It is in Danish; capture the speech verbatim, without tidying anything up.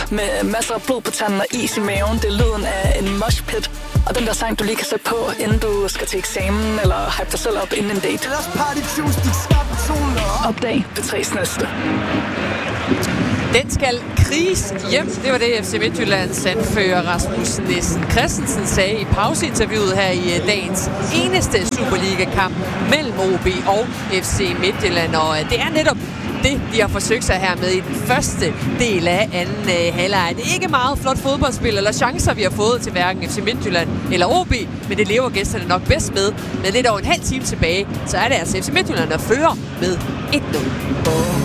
med masser af blod på tanden og is i maven. Det er lyden af en moshpit. Og den der sang, du lige kan sætte på, inden du skal til eksamen, eller hype dig selv op inden en date. Opdag P tre's næste. Den skal kriges hjem. Det var det, F C Midtjyllands anfører Rasmus Nissen Christensen sagde i pauseinterviewet her i dagens eneste Superliga-kamp mellem O B og F C Midtjylland. Og det er netop det, de har forsøgt sig her med i den første del af anden uh, halvleg. Det er ikke meget flot fodboldspil eller chancer, vi har fået til hverken F C Midtjylland eller O B, men det lever gæsterne nok bedst med. Med lidt over en halv time tilbage, så er det altså F C Midtjylland, der fører med et nul.